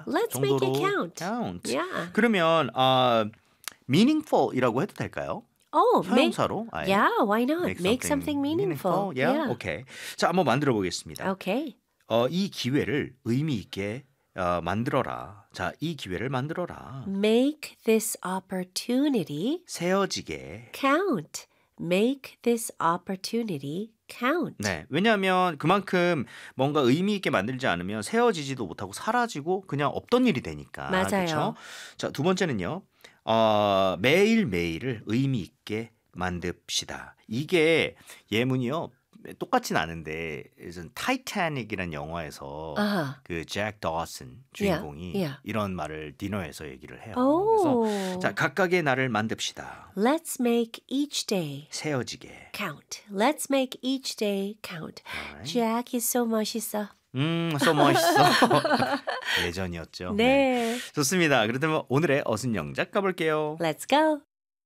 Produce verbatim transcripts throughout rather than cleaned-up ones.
Let's 정도로 make it count. count. Yeah. 그러면 어, meaningful이라고 해도 될까요? Oh, make, 형용사로 아예 yeah, why not? make Make something, something meaningful. Yeah, Yeah. okay. 자, 한번 만들어 보겠습니다. Okay. 어, 이 기회를 의미 있게 어, 만들어라. 자, 이 기회를 만들어라. Make this opportunity 세어지게. count. Make this opportunity count. 네, 왜냐하면 그만큼 뭔가 의미 있게 만들지 않으면 세어지지도 못하고 사라지고 그냥 없던 일이 되니까. 맞아요. 그렇죠? 자, 두 번째는요. 어, 매일매일을 의미 있게 만듭시다. 이게 예문이요. 똑같진 않은데 타이타닉이라는 영화에서 Uh-huh. 그 잭 더슨 주인공이 Yeah, yeah. 이런 말을 디너에서 얘기를 해요. Oh. 그래서 자, 각각의 날을 만듭시다. Let's make each day 세어지게. count. Let's make each day count. Alright. Jack is so 멋있어. 음, so 멋있어. 예전이었죠. 네. 좋습니다. 그렇다면 오늘의 어순 영작 가볼게요. Let's go.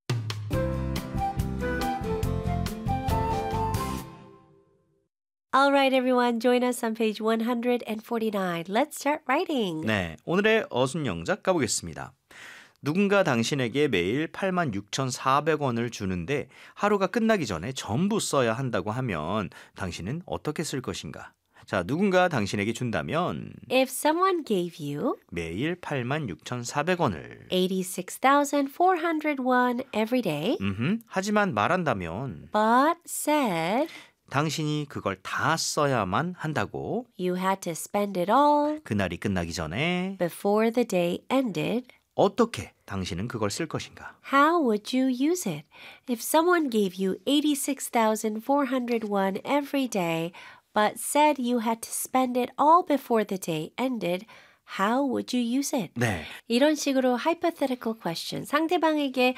All right, everyone, join us on page one forty-nine. Let's start writing. 네, 오늘의 어순 영작 가보겠습니다. 누군가 당신에게 매일 팔만 육천사백 원을 주는데 하루가 끝나기 전에 전부 써야 한다고 하면 당신은 어떻게 쓸 것인가? 자, 누군가 당신에게 준다면 If someone gave you 매일 팔만 육천사백 원을 eighty-six thousand four hundred won every day, 음흠, 하지만 말한다면 but said 당신이 그걸 다 써야만 한다고 you had to spend it all 그날이 끝나기 전에 before the day ended, 어떻게 당신은 그걸 쓸 것인가? how would you use it? If someone gave you eighty-six thousand four hundred won every day, but said you had to spend it all before the day ended, how would you use it? 네, 이런 식으로 hypothetical question, 상대방에게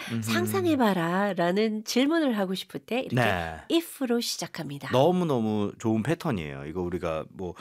상상해봐라 라는 질문을 하고 싶을 때 이렇게 네. if로 시작합니다. 너무너무 좋은 패턴이에요. 이거 우리가 뭐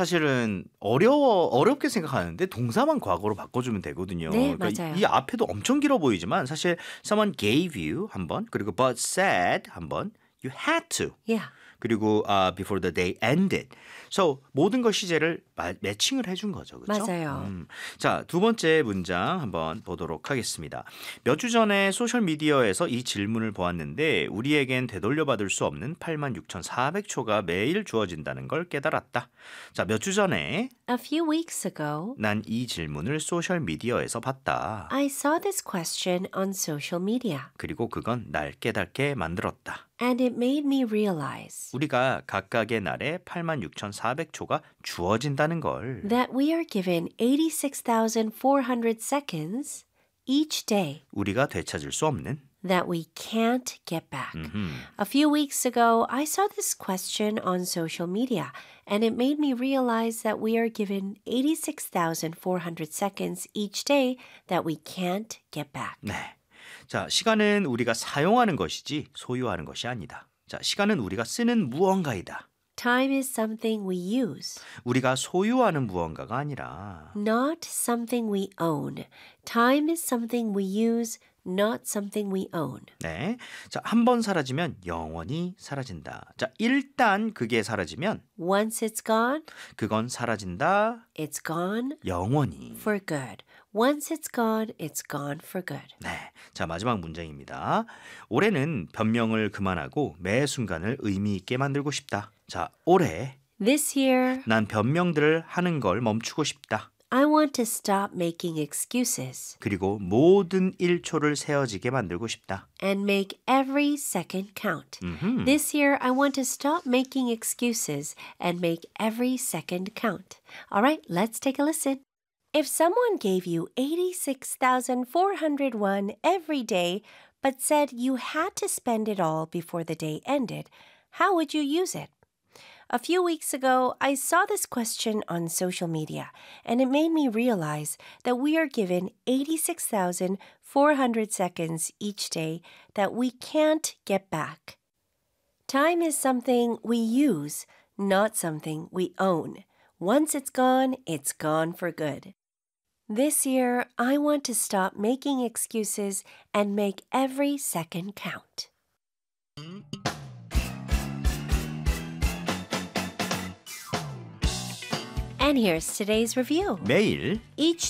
사실은 어려워 어렵게 생각하는데 동사만 과거로 바꿔주면 되거든요. 네, 그러니까 맞아요. 이 앞에도 엄청 길어 보이지만 사실 someone gave you 한 번, 그리고 but said 한 번, you had to. Yeah. 그리고 uh, before the day ended. So 모든 것 시제를 마, 매칭을 해준 거죠. 그렇죠? 맞아요. 음. 자, 두 번째 문장 한번 보도록 하겠습니다. 몇 주 전에 소셜미디어에서 이 질문을 보았는데 우리에겐 되돌려받을 수 없는 팔만 육천사백 초가 매일 주어진다는 걸 깨달았다. 자, 몇 주 전에 A few weeks ago, 난 이 질문을 소셜미디어에서 봤다. I saw this question on social media, 그리고 그건 날 깨닫게 만들었다. and it made me realize 우리가 각각의 날에 팔만 육천사백 초가 주어진다는 걸 that we are given eighty-six thousand four hundred seconds each day 우리가 되찾을 수 없는 that we can't get back. 음흠. A few weeks ago, I saw this question on social media, and it made me realize that we are given eighty-six thousand four hundred seconds each day that we can't get back. 네. 자, 시간은 우리가 사용하는 것이지 소유하는 것이 아니다. 자, 시간은 우리가 쓰는 무언가이다. Time is something we use, 우리가 소유하는 무언가가 아니라 not something we own. Time is something we use, not something we own. 네. 자, 한 번 사라지면 영원히 사라진다. 자, 일단 그게 사라지면 Once it's gone, 그건 사라진다. it's gone 영원히. for good. Once it's gone, it's gone for good. 네. 자, 마지막 문장입니다. 올해는 변명을 그만하고 매 순간을 의미 있게 만들고 싶다. 자, 올해 This year, 난 변명들을 하는 걸 멈추고 싶다. I want to stop making excuses 그리고 모든 일 초를 세어지게 만들고 싶다. and make every second count. 음흠. This year, I want to stop making excuses and make every second count. All right, let's take a listen. If someone gave you eighty-six thousand four hundred won every day, but said you had to spend it all before the day ended, how would you use it? A few weeks ago, I saw this question on social media, and it made me realize that we are given eighty-six thousand four hundred seconds each day that we can't get back. Time is something we use, not something we own. Once it's gone, it's gone for good. This year, I want to stop making excuses and make every second count. And here's today's review. 매일 Each